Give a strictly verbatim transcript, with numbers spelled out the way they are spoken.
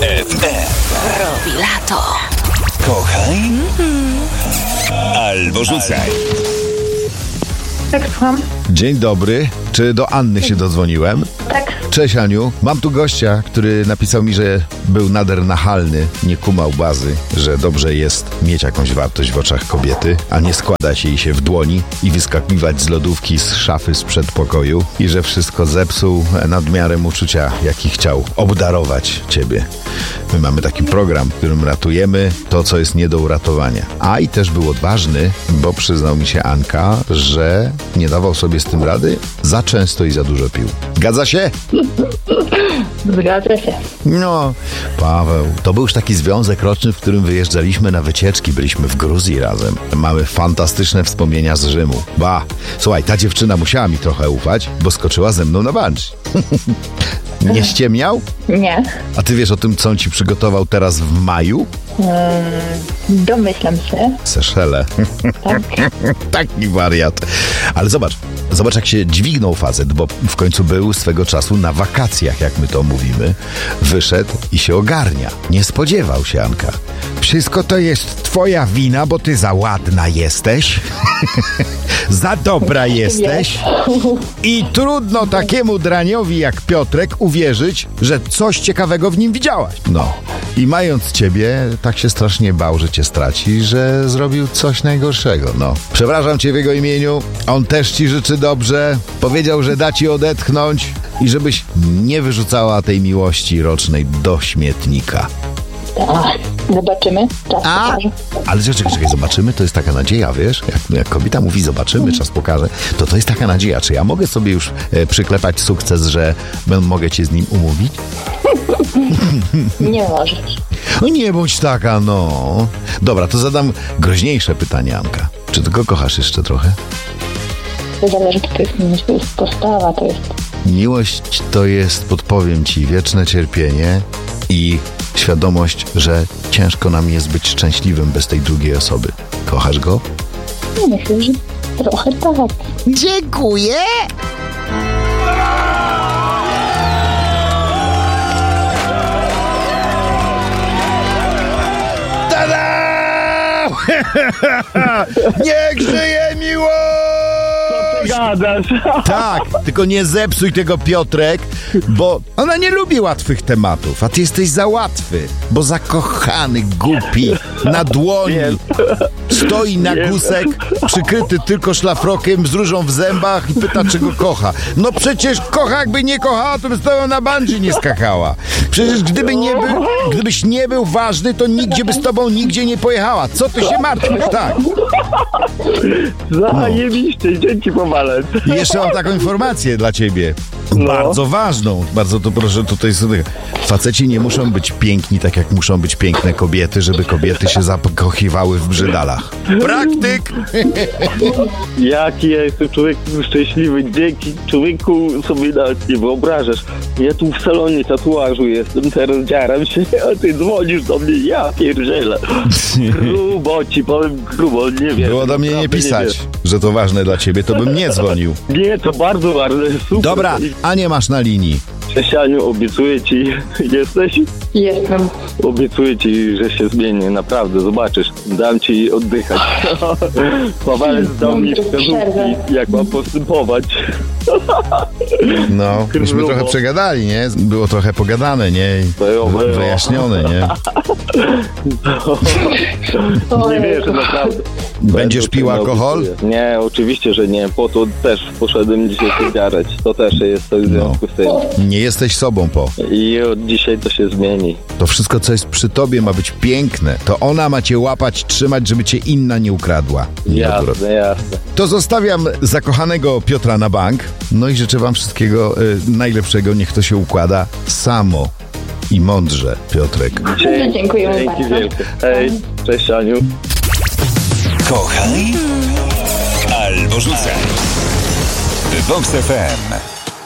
F M. Robi lato. Kochaj albo rzucaj. Tak, słucham. Dzień dobry. Czy do Anny się dodzwoniłem? Tak. Cześć, Aniu. Mam tu gościa, który napisał mi, że był nader nachalny, nie kumał bazy, że dobrze jest mieć jakąś wartość w oczach kobiety, a nie składać jej się w dłoni i wyskakiwać z lodówki, z szafy, z przedpokoju i że wszystko zepsuł nadmiarem uczucia, jaki chciał obdarować ciebie. My mamy taki program, w którym ratujemy to, co jest nie do uratowania. A i też był odważny, bo przyznał mi się Anka, że nie dawał sobie z tym rady, za często i za dużo pił. Zgadza się? Zgadza się. No, Paweł, to był już taki związek roczny, w którym wyjeżdżaliśmy na wycieczki, byliśmy w Gruzji razem. Mamy fantastyczne wspomnienia z Rzymu. Ba, słuchaj, ta dziewczyna musiała mi trochę ufać, bo skoczyła ze mną na bungee. Nie ściemniał? Nie. A ty wiesz o tym, co on ci przygotował teraz w maju? Hmm, domyślam się. Seszele. Tak. Taki wariat. Ale zobacz, zobacz jak się dźwignął facet, bo w końcu był swego czasu na wakacjach, jak my to mówimy. Wyszedł i się ogarnia. Nie spodziewał się, Anka. Wszystko to jest twoja wina, bo ty za ładna jesteś. Za dobra jesteś. I trudno takiemu draniowi jak Piotrek uwierzyć, że coś ciekawego w nim widziałaś. No. I mając ciebie, tak się strasznie bał, że cię straci, że zrobił coś najgorszego, no. Przepraszam cię w jego imieniu, on też ci życzy dobrze, powiedział, że da ci odetchnąć i żebyś nie wyrzucała tej miłości rocznej do śmietnika. A, zobaczymy. Czas A, pokaże. ale czekaj, czekaj, zobaczymy, to jest taka nadzieja, wiesz? Jak, jak kobieta mówi zobaczymy, czas pokaże, to to jest taka nadzieja. Czy ja mogę sobie już e, przyklepać sukces, że b- mogę cię z nim umówić? Nie możesz. No nie bądź taka, no. Dobra, to zadam groźniejsze pytanie, Anka. Czy ty go kochasz jeszcze trochę? To zależy, czy to jest miłość, to jest postawa, to jest... Miłość to jest, podpowiem ci, wieczne cierpienie i świadomość, że ciężko nam jest być szczęśliwym bez tej drugiej osoby. Kochasz go? Myślę, że trochę tak. Dziękuję! Tada! Niech żyje miłość! Gadasz. Tak, tylko nie zepsuj tego, Piotrek, bo ona nie lubi łatwych tematów, a ty jesteś za łatwy, bo zakochany, głupi, na dłoni, stoi na gusek, przykryty tylko szlafrokiem, z różą w zębach i pyta, czy go kocha. No przecież kocha, jakby nie kochała, to by z tobą na bungee nie skakała. Przecież gdyby nie był, gdybyś nie był ważny, to nigdzie by z tobą nigdzie nie pojechała. Co ty się martwisz? Tak. Zajebiście, dzięki pomalec. I jeszcze mam taką informację dla ciebie. No. Bardzo ważną. Bardzo to proszę tutaj sobie. Faceci nie muszą być piękni tak jak muszą być piękne kobiety, żeby kobiety się zakochiwały w brzydalach. Praktyk! Jaki ja jestem człowiek szczęśliwy. Dzięki człowieku sobie nawet nie wyobrażasz. Ja tu w salonie tatuażu jestem, teraz dziaram się, a ty dzwonisz do mnie, ja pierdzielę. Grubo ci powiem, grubo, nie wiem. Było do mnie nie pisać, że to ważne dla ciebie, to bym nie dzwonił. Nie, to bardzo ważne, super. Dobra, a nie masz na linii. Cześć Aniu, obiecuję ci, jesteś? Jestem. Obiecuję ci, że się zmienię, naprawdę, zobaczysz. Dam ci oddychać. Pawalec dał mi wskazówki, jak mam postępować. No, myśmy trochę przegadali, nie? Było trochę pogadane, nie? I Było, było. wyjaśnione, nie? Nie wierzę, naprawdę. Będziesz pił alkohol? Nie, oczywiście, że nie. Po to też poszedłem dzisiaj się zjarać. To też jest w związku z tym. Nie jesteś sobą, po. I od dzisiaj to się zmieni. To wszystko, co jest przy tobie, ma być piękne. To ona ma cię łapać, trzymać, żeby cię inna nie ukradła. Jasne, jasne. To zostawiam zakochanego Piotra na bank. No i życzę wam wszystkiego y, najlepszego. Niech to się układa samo i mądrze, Piotrek. Dzięki, Dziękujemy dzięki bardzo. wielkie. Hej, cześć Aniu. Kochaj albo rzucaj. Vox F M.